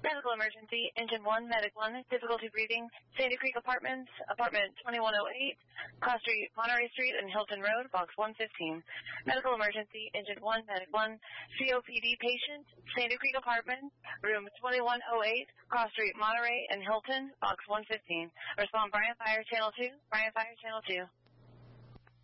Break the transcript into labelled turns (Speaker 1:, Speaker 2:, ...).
Speaker 1: Medical emergency, engine 1, medic 1, difficulty breathing, Sandy Creek Apartments, apartment 2108, Cross Street, Monterey Street, and Hilton Road, box 115. Medical emergency, engine 1, medic 1, COPD patient, Sandy Creek Apartments, room 2108, Cross Street, Monterey, and Hilton, box 115. Respond Bryan Fire Channel 2, Bryan Fire Channel 2.